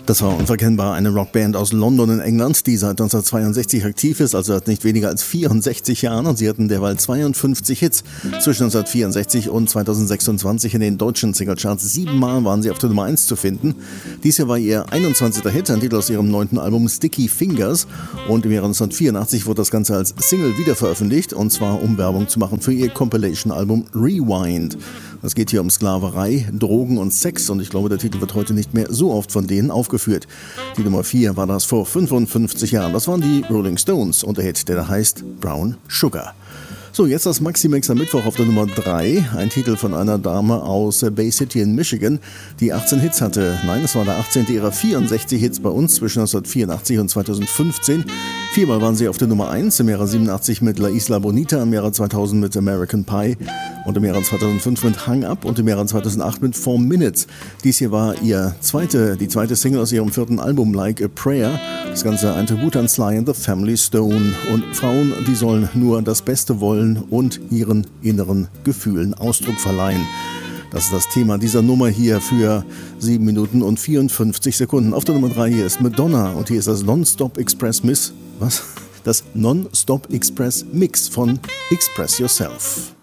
Das war unverkennbar eine Rockband aus London in England, die seit 1962 aktiv ist, also seit nicht weniger als 64 Jahren. Und sie hatten derweil 52 Hits zwischen 1964 und 2026 in den deutschen Singlecharts. 7 Mal waren sie auf der Nummer 1 zu finden. Dies hier war ihr 21. Hit, ein Titel aus ihrem 9. Album Sticky Fingers. Und im Jahre 1984 wurde das Ganze als Single wiederveröffentlicht, und zwar um Werbung zu machen für ihr Compilation-Album Rewind. Es geht hier um Sklaverei, Drogen und Sex, und ich glaube, der Titel wird heute nicht mehr so oft von denen aufgeführt. Die Nummer 4 war das vor 55 Jahren. Das waren die Rolling Stones und der Hit, der da heißt Brown Sugar. So, jetzt das Maxi-Mix am Mittwoch auf der Nummer 3. Ein Titel von einer Dame aus Bay City in Michigan, die 18 Hits hatte. Nein, es war der 18. ihrer 64 Hits bei uns zwischen 1984 und 2015. 4-mal waren sie auf der Nummer 1, im Jahre 87 mit La Isla Bonita, im Jahre 2000 mit American Pie und im Jahre 2005 mit Hung Up und im Jahre 2008 mit 4 Minutes. Dies hier war die zweite Single aus ihrem 4. Album Like a Prayer. Das Ganze ein Tribut an Sly and the Family Stone. Und Frauen, die sollen nur das Beste wollen und ihren inneren Gefühlen Ausdruck verleihen. Das ist das Thema dieser Nummer hier für 7 Minuten und 54 Sekunden. Auf der Nummer 3 hier ist Madonna und hier ist das Non-Stop Express Mix von Express Yourself.